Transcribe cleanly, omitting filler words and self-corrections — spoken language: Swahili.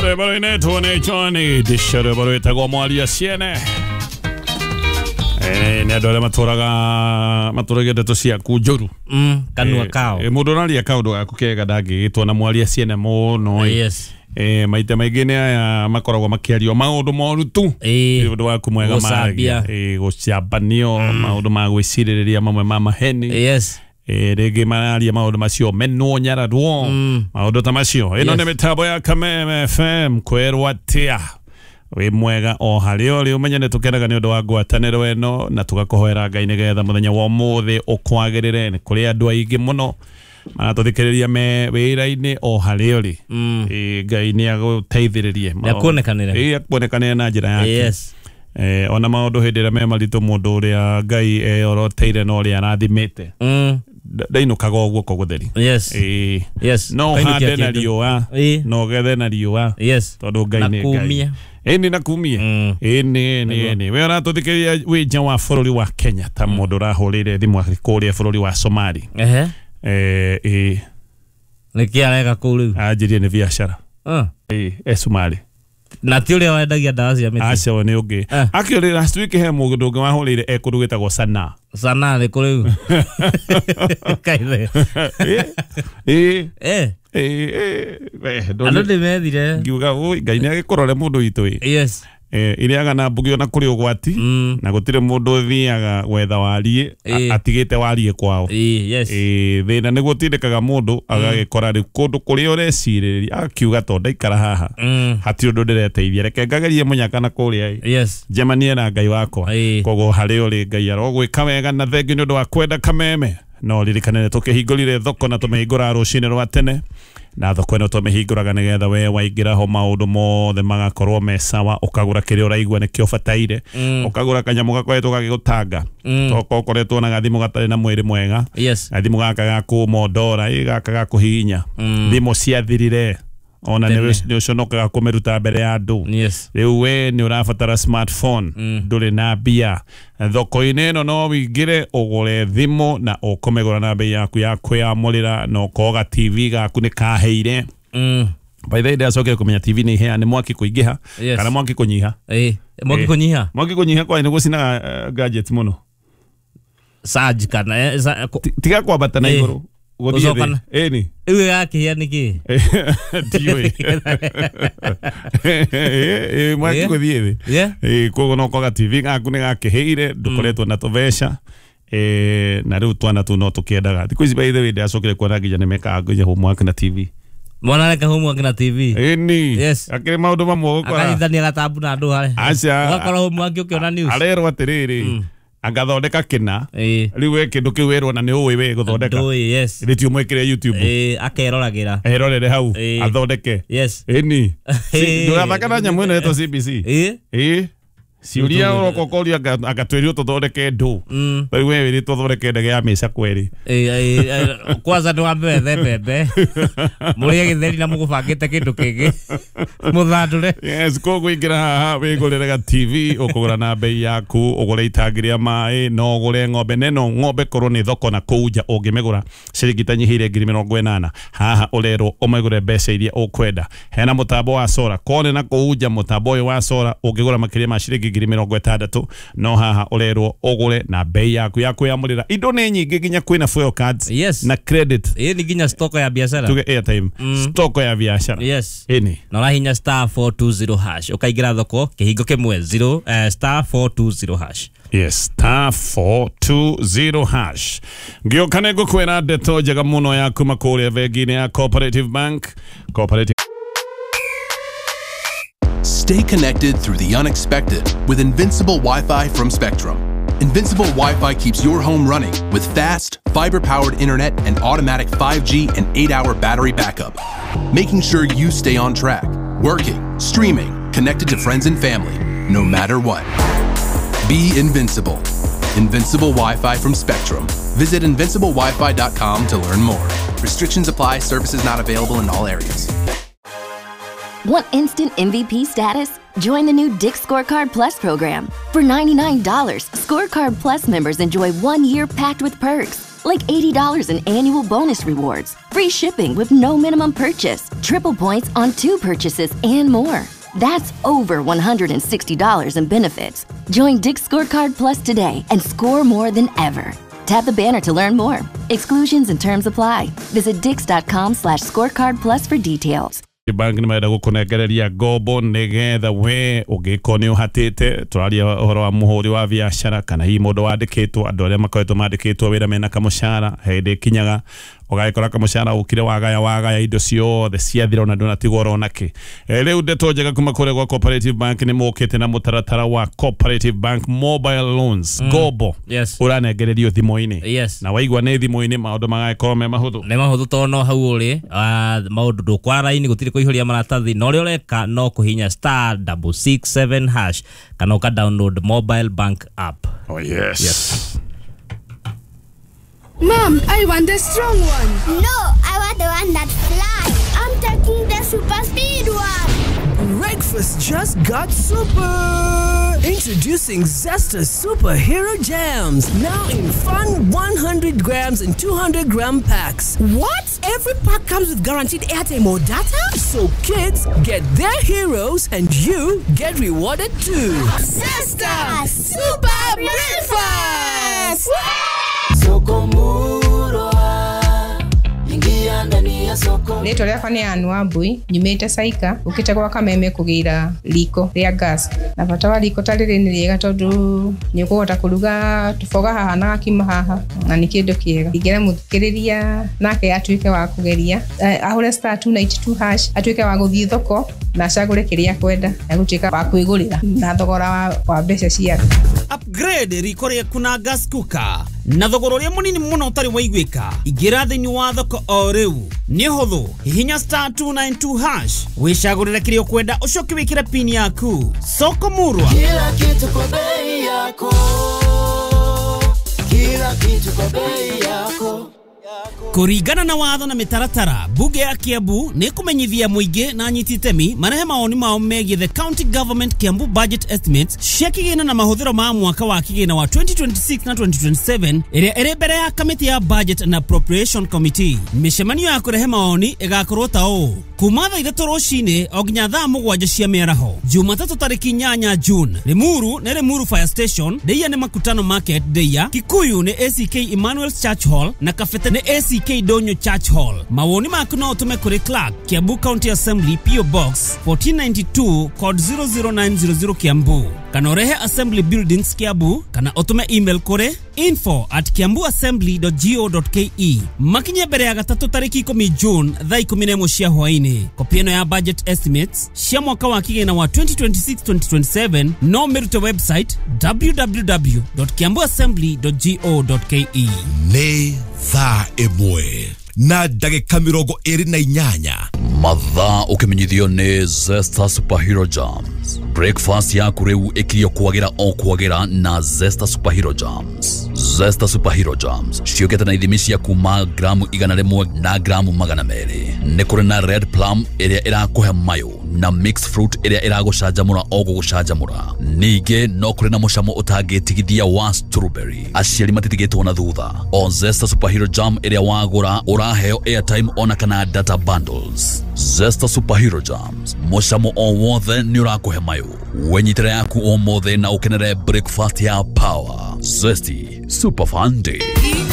Dishorebaro inetone Johnny dishorebaro itago mwalia siene ne adole maturaga deto cia kujuru kanua kao mudonalia kaudo akukega dagi to na mwalia siene mo no yes maite maigene ya makoragwo makiario maundu moru tu ndu waku mwega maragia guciambanio maundu ma gwiciriria mamwe ma maheni yes rege mararia maundu macio menwo nyararwo maundu ta macio ino ni mitambo ya Kameme FM kwerwa tia we mwega o hario ri umenyane tukenaga ni undu wa ngwataniro eno na tugakohoera Ngai nigetha muthenya wa umuthi ukwagirire ni kuri andu aingi muno maratuthikiriria me wira-ini o hario ri Ngai ni aguteithiririe akuonekanire na njira yake yes ona maundu hindira me maritu mundu uria Ngai oroteire no ria arathimite ndainukaga uguo kogutheri yes yes no hande na riua no gethe na riua yes tondu Ngai ni Ngai eni na kumia eni we ona tuthikiria wi nja wa bururi wa Kenya ta mundu rahurire thimu kuria bururi wa Somali niki arega kuru ajirie ni biashara Somali na tiuria wendagia ndawa cia miti acio ni ungi akiri last week he mundu ungi wahurire ekundu gitagwo sana ni kuru kaithe ando ndimethire ngiuga ui Ngai ni agikorore mundu witu yes iriaga na mbugio na kuri ugwati na gutire mundu thiaga gwetha warie atigite warie kwao yes thina niguo tindikaga mundu agagikora ri kundu kuri ureciriria akiuga to ndaikara haha hati undu ndireteithia reke ngagerie munyaka na kuria yes Jemania na Ngai wakwa kogo hari uri Ngai arogwika wega na thengi ni undu wa kwenda Kameme no ririkane tukihingurire thoko na tumehingura rucini rwa tene na thoko ino tumehinguraga nigetha we waingira ho maundu mothe magakorwo me sawa ukagura kiria uraigua nikio bataire ukagura kanyamu gakoretwo gagigutanga toko koretwo na gathimu gatari na mwiri mwega gathimu gaka gaku modora gaka gakuhinya thimu ciathirire ona ni uconokaga kumeruta mbere ya andu riu we ni urabatara smartphone nduri na bia thoko-ini ino no wingire ugure thimu na ukomegura na bei yaku ya kwiyamurira no koga TV gaku ni kaheire by the way ndacokere kumenya TV ni hea ni mwaki kuingiha kana mwaki kunyiha mwaki kunyiha kwa ni gucinaga gadget muno Sarge kana tiga kwambata na iguru guthie eni iwe yake ya niki diwe mwaki guthie kogo no koga TV gaku ni gakiheire ndukoretwo na tubeca na riu twana tu no tukiendaga thiku ici by the way ndacokere kuona nginya ni meka nginya homework na TV mwana reka homework na TV eni akire maundu mamwe gukora akanyithania gatabu na andu hare acha ugakora homework ukiona news arerwa atiriri agathondeka kina riu we kindu kiu werwo na ni uwi we guthondeka ritio mwekire YouTube akeroragira erorere hau athondeke eni ndurathaka na nyamu ino yeto CBC siuria urokokoria agatwerio tuthondeke ndu riu we wiri tuthondeke ndege ya mica kweri kwanza ndo ambe bebe murie githeri na mugubangite kindu kingi muthandure koguo ingira haha wigurire ga TV ukugura na bei yaku ugure itangiria mai no ugure ng'ombe neno ng'ombe korwo ni thoko na kuja ungimegura ciringi tanyihire 80,000 haha urerwo umegure mbeca iria ukwenda hena mutambo wa solar kone na kuja mutambo wa solar ungigura makiria ma ciringi 60,000 no haha urerwo ugure na bei yaku ya kwiyamurira indo ni nyingi ginya kwina fuel cards na credit ni ginya stock ya biashara tuge airtime stock ya biashara eni no rahinya *420 hash ukaigira thoko kihingo kimwe 0 *420 hash *420 hash ngiokane gukwira ndeto njega muno ya kuma kuria bengi-ini ya Cooperative Bank Stay connected through the unexpected with Invincible Wi-Fi from Spectrum. Invincible Wi-Fi keeps your home running with fast, fiber-powered internet and automatic 5G and 8-hour battery backup, making sure you stay on track, working, streaming, connected to friends and family, no matter what. Be invincible. Invincible Wi-Fi from Spectrum. Visit invinciblewifi.com to learn more. Restrictions apply. Services not available in all areas. Want instant MVP status? Join the new Dick's Scorecard Plus program. For $99, Scorecard Plus members enjoy 1 year packed with perks, like $80 in annual bonus rewards, free shipping with no minimum purchase, triple points on 2 purchases, and more. That's over $160 in benefits. Join Dick's Scorecard Plus today and score more than ever. Tap the banner to learn more. Exclusions and terms apply. Visit dix.com/scorecard plus for details. Bank ni maenda gukunegereria ngombo nigetha we ugikoni uhatite turaria uhoro wa muhuri wa biashara kana hi mundu wandikitwo andu aria makoretwo mandikitwo wira mena kamushara hindi kinyaga ugaikora kamushara ukire wagaya indo ciothe ciathira na ndona tigoro naki riu ndeto njega kuma kure gwa Cooperative Bank ni mukite na mutaratara wa Cooperative Bank mobile loans ngombo uranegererio thimo-ini na waigwa ni thimo-ini maundu magaikorwo me mahuthu ne mahuthu tono hau uri maundu ndukwara-ini gutiri kuihuria maratathi no ri ureka no kuhinya *667# kana uka download mobile bank app. Oh yes. Mom, I want the strong one. No, I want the one that flies. I'm taking the super speed one. Breakfast just got super! Introducing Zesta Superhero Jams. Now in fun 100 grams and 200 gram packs. What? Every pack comes with guaranteed airtime or data? So kids get their heroes and you get rewarded too. Zesta Super Breakfast! Leto ria fani anwa bui nyumete saika ukitegwa kameme kugira liko ria gas na batawa liko talire ni riega tondu ni kuhota kuruga tufoga haha na kima haha na ni kindu kiega igere muthikiriria nake atuike wa kugeria ahure *292# atuike wa guthii thoko na cagure kiria kwenda na gutuika wa kwigurira na thogora wa mbeca cia upgrade riko ria kuna gas cooker na thogora ria munini muno utari waiguika igira thini wa thoko o riu ni huthu hihinya *292# wicagurire kiria kwenda ucoke wikire pin yaku soko murwa kila kitu kwa bei yako kila kitu kwa bei yako kuringana na watho na mitaratara bunge ya Kiambu ni kumenyithia muingi na nyititemi marehe maoni mao megie the county government Kiambu budget estimates cia kigina na mahuthiro ma mwaka wa kigina wa 2026 na 2027 iria iri mbere ya committee ya budget and appropriation committee. Mishemanio ya kurehe maoni igakorwo ta uu kuma thaa 3 rucini o nginya thaa 7 cia miaraho Jumatatu tariki 8 June. Limuru ni Limuru Fire Station, Deia ni Makutano Market Deia, Kikuyu ni ACK Emmanuel Church Hall na Kafete ni ACK Donyo Church Hall. Mawoni maku no utume kuri Clark, Kiambu County Assembly PO Box 1492 code 00900 Kiambu. Kana urehe Assembly Buildings Kiambu, kana utume email kuri info@kiambuassembly.go.ke. Makinye mbere ya 3 tariki 10 June thaa 11 cia hwaini. Kopi ino ya budget estimates cia mwaka wa kigina wa 2026-2027 no merute website www.kiambuassembly.go.ke. Ni thaa imwe na ndagika 28 mathaa ukimenyithio ni Zesta Superhero Jams. Breakfast yaku riu ikirio kwagira na Zesta Superhero Jams. Zesta Superhero Jams ciokete na ithimi cia kuma gramu 100 na gramu 200. Ni kuri na red plum iria irakuhe mayo na mixed fruit iria iragucanjamura o gugucanjamura. Ninge no kuri na mucamo utangitigithia wa strawberry. Aciari matitigitwo na thutha. O Zesta Superhero Jam iria wagura uraheo airtime ona kana data bundles. Zesta Superhero Jams mucamo o wothe ni urakuhe mayo. Wenyitire yaku o mothe na ukenere breakfast ya power. Zesty Super Fun Day.